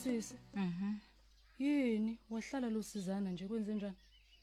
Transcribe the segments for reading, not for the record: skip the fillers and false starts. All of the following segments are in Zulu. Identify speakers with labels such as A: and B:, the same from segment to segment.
A: Sisi. Yini wahlala loSizana nje kwenze njani?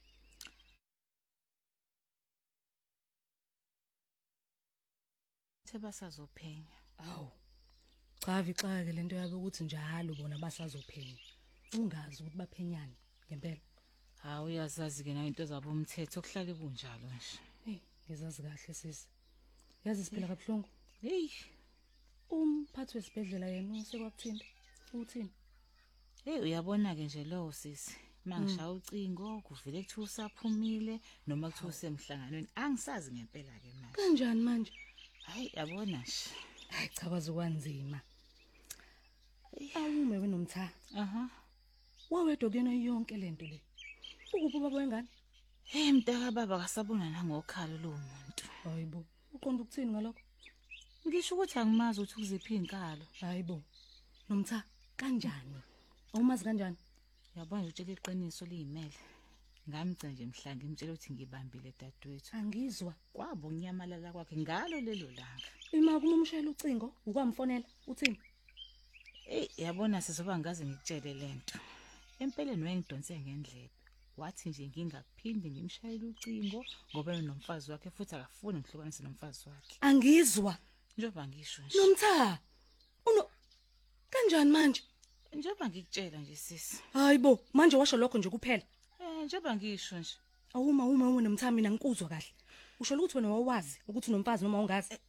B: Sebasazophenya.
A: Awu. Cha vixake lento yabe ukuthi njalo bona basazophenya. Ungazi ukuthi baphenyana ngempela.
B: Hawu uyazazi ke na into zabo umthetho okuhlale kunjalo nje.
A: Hey, ngizazi kahle sisi. Yazi siphila kabuhlungu.
B: Hey,
A: Umphathi wesibhedlela yena usekwakuthinta. Uthini?
B: hey uyabona ke nje lo sisi. Mangishaya ucingo kuvele kuthiwa usaphumile noma kuthiwa usemhlanganweni. Angisazi ngempela ke manje.
A: Kanjani manje?
B: Hayi yabona nje.
A: Hayi cha bazokwanzima. Awume wenomtha. Wawedwa kuyena yonke lento le. Ukuphi ubaba wengane?
B: Hey mntaka baba kasabona nangokhalo lo muntu.
A: Hayibo. Uqonda ukuthini ngalokho?
B: Ngisho ukuthi angimazi ukuthi kuziphi inkalo.
A: Hayibo. Nomtha kanjani? Awumazi kanjani?
B: Yabona nje utshela iqiniso liyimele. Ngamgca nje mhla ngimtshela ukuthi ngibambile dadewethu.
A: Angizwa.
B: Kwabo unyamalala kwakhe ngalo lelo langa.
A: Ima kumumshayela ucingo, ukwamfonela, uthini?
B: Yabona sizoba ngaze ngikutshele lento. Empeleni wengidonse ngendlebe. Wathi nje ngingaphindi ngimshayela ucingo ngoba unomfazi wakhe futhi akafuni ngihlukanise nomfazi wakhe.
A: Angizwa.
B: Njoba ngisho nje.
A: Nomtha. Kanjani manje?
B: Njoba ngikutshela nje sisi.
A: Hayibo, manje washo lokho nje kuphela.
B: Njoba ngisho nje.
A: Uma nomtha mina ngikuzwa kahle. Usho ukuthi wena wawazi ukuthi unomfazi noma ungazi?